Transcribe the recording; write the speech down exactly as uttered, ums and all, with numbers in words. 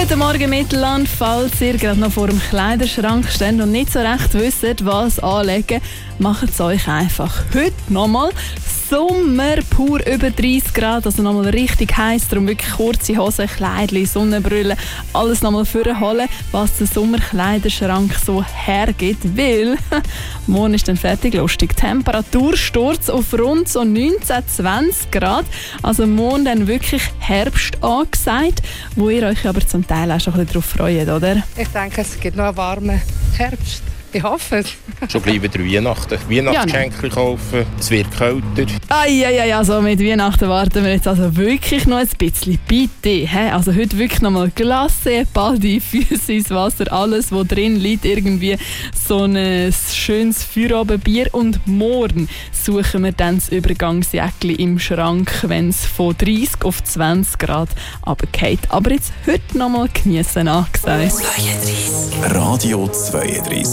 Guten Morgen Mittelland, falls ihr gerade noch vor dem Kleiderschrank steht und nicht so recht wisst, was anlegen, macht es euch einfach. Heute nochmal Sommer, pur über dreißig Grad, also nochmal richtig heiß, darum wirklich kurze Hosen, Kleidchen, Sonnenbrille, alles nochmal vorholen, was der Sommerkleiderschrank so hergibt, weil morgen ist dann fertig lustig. Temperatursturz auf rund so neunzehn, zwanzig Grad, also morgen dann wirklich Herbst angesagt, wo ihr euch aber zum Teil auch schon ein bisschen darauf freut, oder? Ich denke, es gibt noch einen warmen Herbst. Ich hoffe es. Schon bleiben der Weihnachten. Weihnachtsgeschenke ja, kaufen, es wird kälter. Eieiei, also mit Weihnachten warten wir jetzt also wirklich noch ein bisschen. Bitte, he? Also heute wirklich noch mal Glasse, Baldi, Füße ins Wasser, alles, was drin liegt, irgendwie so ein schönes Feierabendbier. Und morgen suchen wir dann das Übergangsjäckchen im Schrank, wenn es von dreißig auf zwanzig Grad runtergeht. Aber jetzt heute noch mal geniessen angesagt. Radio zweiunddreißig.